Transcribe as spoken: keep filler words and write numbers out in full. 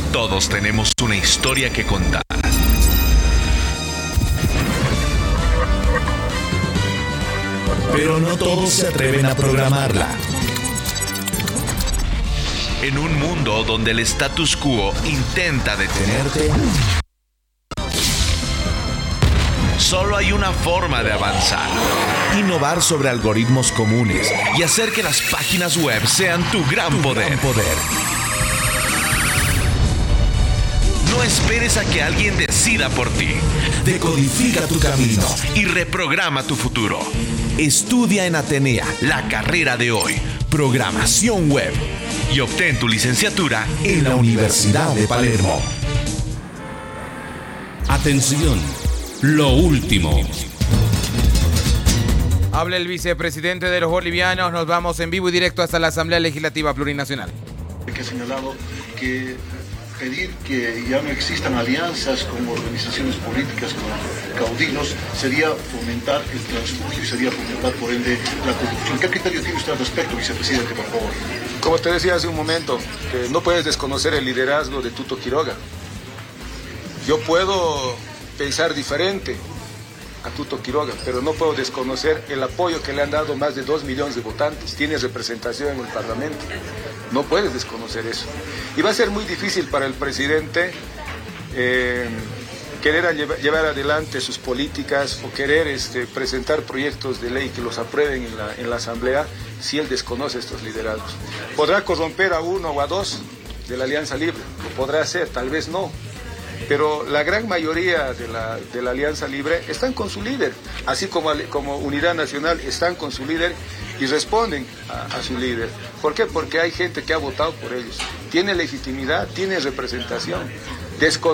Todos tenemos una historia que contar. Pero no todos se atreven a programarla. En un mundo donde el status quo intenta detenerte, solo hay una forma de avanzar. Innovar sobre algoritmos comunes Y hacer que las páginas web sean tu gran tu poder. gran poder. No esperes a que alguien decida por ti Decodifica tu camino. y reprograma tu futuro. Estudia en Atenea La carrera de hoy. Programación Web Y obtén tu licenciatura en la Universidad de Palermo. Atención, lo último. Habla el vicepresidente de los bolivianos. Nos vamos en vivo y directo hasta la Asamblea Legislativa Plurinacional. Que ha señalado que pedir que ya no existan alianzas con organizaciones políticas, con caudillos, sería fomentar el transfugio y sería fomentar por ende la corrupción. ¿Qué criterio tiene usted al respecto, vicepresidente, por favor? Como te decía hace un momento, que no puedes desconocer el liderazgo de Tuto Quiroga. Yo puedo pensar diferente a Tuto Quiroga, pero no puedo desconocer el apoyo que le han dado más de dos millones de votantes. Tiene representación en el Parlamento. No puedes desconocer eso. Y va a ser muy difícil para el presidente eh, querer a llevar, llevar adelante sus políticas o querer este, presentar proyectos de ley que los aprueben en la, en la Asamblea si él desconoce estos liderazgos. ¿Podrá corromper a uno o a dos de la Alianza Libre? Lo podrá hacer, tal vez no. Pero la gran mayoría de la, de la Alianza Libre están con su líder, así como, como Unidad Nacional están con su líder y responden a, a su líder. ¿Por qué? Porque hay gente que ha votado por ellos. Tiene legitimidad, tiene representación. Descon